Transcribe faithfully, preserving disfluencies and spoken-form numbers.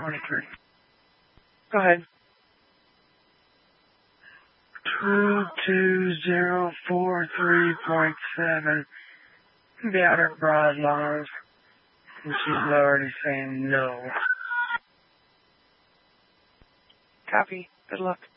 twenty-three. Go ahead. two two zero four three point seven. The outer broad lines. And she's already saying no. Copy. Good luck.